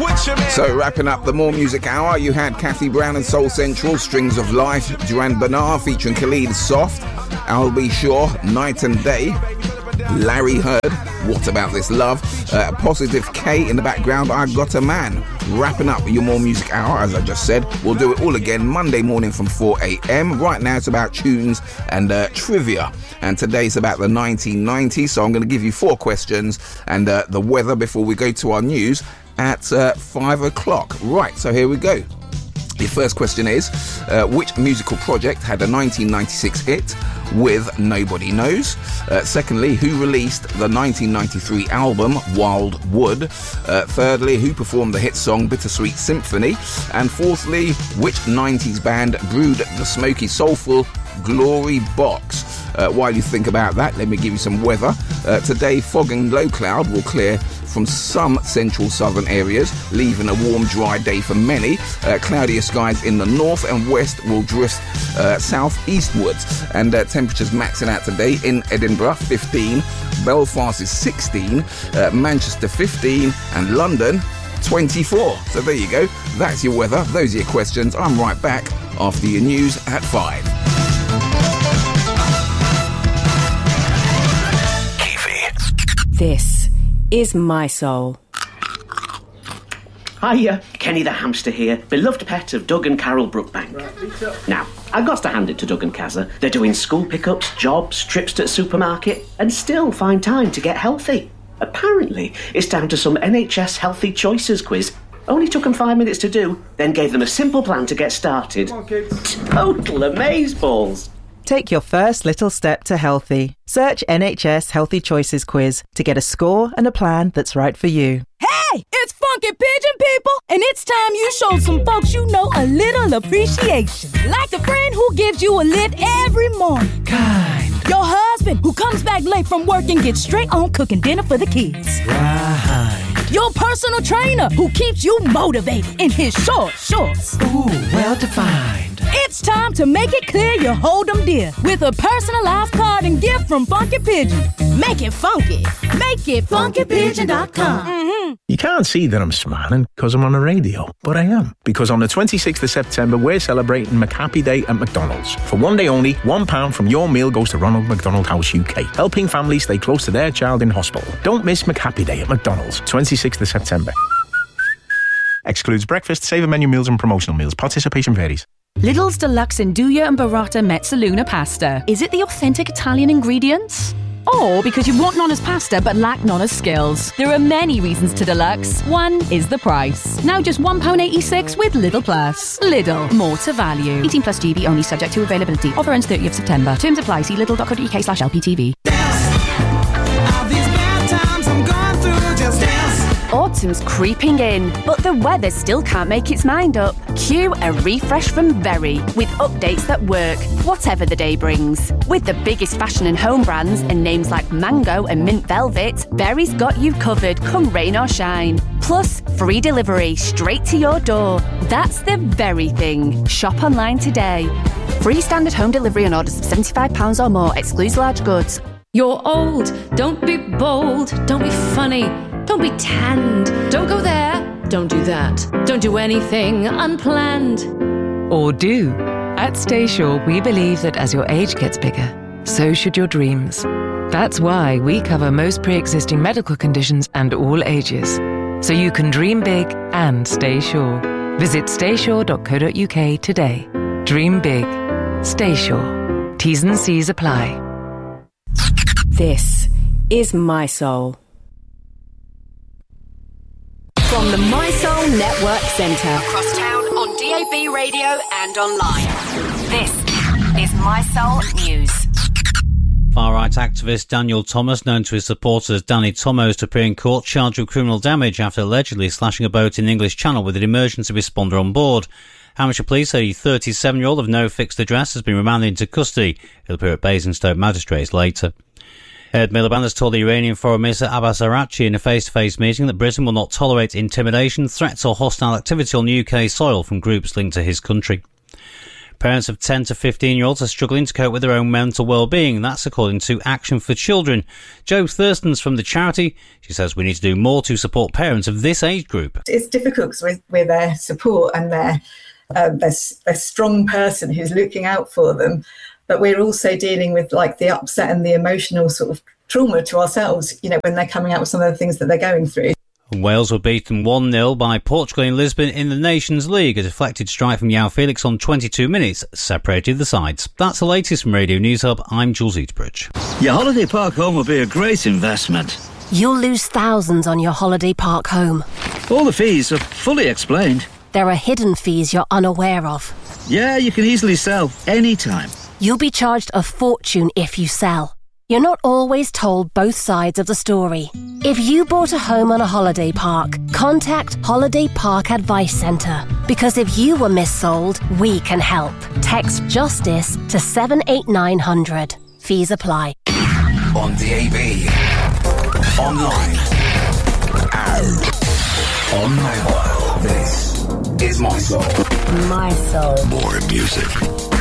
So wrapping up the More Music Hour, you had Kathy Brown and Soul Central, Strings of Life, Duran Bernard featuring Khalid Soft, Albie Shaw, Night and Day, Larry Heard, What About This Love, Positive K in the background, I Got a Man. Wrapping up your More Music Hour, as I just said. We'll do it all again Monday morning from 4 a.m. Right now it's about tunes and trivia. And today's about the 1990s, so I'm going to give you 4 questions and the weather before we go to our news at 5 o'clock. Right, so here we go. Your first question is, which musical project had a 1996 hit with Nobody Knows? Secondly, who released the 1993 album Wild Wood? Thirdly, who performed the hit song Bittersweet Symphony? And fourthly, which 90s band brewed the smoky soulful Glory Box? While you think about that, let me give you some weather. Today, fog and low cloud will clear from some central southern areas, leaving a warm, dry day for many. Cloudier skies in the north and west will drift southeastwards. And temperatures maxing out today in Edinburgh, 15. Belfast is 16. Manchester, 15. And London, 24. So there you go. That's your weather. Those are your questions. I'm right back after your news at 5. This is My Soul. Hiya, Kenny the hamster here, beloved pet of Doug and Carol Brookbank. Right, now, I've got to hand it to Doug and Kazza. They're doing school pickups, jobs, trips to the supermarket, and still find time to get healthy. Apparently, it's down to some NHS Healthy Choices quiz. Only took them 5 minutes to do, then gave them a simple plan to get started. Come on, kids. Total amazeballs. Take your first little step to healthy. Search NHS Healthy Choices quiz to get a score and a plan that's right for you. Hey, it's Funky Pigeon, people, and it's time you showed some folks you know a little appreciation. Like the friend who gives you a lift every morning. Kind. Your husband who comes back late from work and gets straight on cooking dinner for the kids. Right. Your personal trainer who keeps you motivated in his short shorts. Ooh, well defined. It's time to make it clear you hold them dear with a personalized card and gift from Funky Pigeon. Make it funky. Make it funkypigeon.com. Mm-hmm. You can't see that I'm smiling because I'm on the radio, but I am. Because on the 26th of September, we're celebrating McHappy Day at McDonald's. For one day only, £1 from your meal goes to Ronald McDonald House UK, helping families stay close to their child in hospital. Don't miss McHappy Day at McDonald's, 26th of September. Excludes breakfast, saver menu meals and promotional meals. Participation varies. Lidl's Deluxe Nduja and Burrata Mezzaluna pasta. Is it the authentic Italian ingredients? Or because you want Nonna's pasta but lack Nonna's skills? There are many reasons to Deluxe. One is the price. Now just £1.86 with Lidl Plus. Lidl, more to value. 18 plus GB only, subject to availability. Offer ends 30th September. Terms apply. See lidl.co.uk/LPTV. Autumn's creeping in, but the weather still can't make its mind up. Cue a refresh from Very, with updates that work, whatever the day brings. With the biggest fashion and home brands and names like Mango and Mint Velvet, Very's got you covered come rain or shine. Plus, free delivery straight to your door. That's the Very thing. Shop online today. Free standard home delivery on orders of £75 or more, excludes large goods. You're old, don't be bold, don't be funny, don't be tanned, don't go there, don't do that, don't do anything unplanned. Or do. At Staysure, we believe that as your age gets bigger, so should your dreams. That's why we cover most pre-existing medical conditions and all ages. So you can dream big and stay sure. Visit staysure.co.uk today. Dream big. Stay sure. T's and C's apply. This is My Soul. From the My Soul Network Centre. Across town on DAB radio and online. This is My Soul News. Far-right activist Daniel Thomas, known to his supporters as Danny Tomos, to appear in court charged with criminal damage after allegedly slashing a boat in the English Channel with an emergency responder on board. Hampshire Police say a 37-year-old of no fixed address has been remanded into custody. He'll appear at Basingstoke magistrates later. Ed Miliband has told the Iranian Foreign Minister Abbas Araghchi in a face-to-face meeting that Britain will not tolerate intimidation, threats or hostile activity on UK soil from groups linked to his country. parents of 10 to 15-year-olds are struggling to cope with their own mental well-being. That's according to Action for Children. Jo Thurston's from the charity. She says we need to do more to support parents of this age group. It's difficult with their support and their strong person who's looking out for them. But we're also dealing with like the upset and the emotional sort of trauma to ourselves, when they're coming out with some of the things that they're going through. Wales were beaten 1-0 by Portugal in Lisbon in the Nations League. A deflected strike from João Felix on 22 minutes separated the sides. That's the latest from Radio News Hub. I'm Jules Eatbridge. Your holiday park home will be a great investment. You'll lose thousands on your holiday park home. All the fees are fully explained. There are hidden fees you're unaware of. Yeah, you can easily sell anytime. You'll be charged a fortune if you sell. You're not always told both sides of the story. If you bought a home on a holiday park, contact Holiday Park Advice Centre. Because if you were missold, we can help. Text JUSTICE to 78900. Fees apply. On DAB. Online. And on mobile. This is My Soul. My Soul. More music.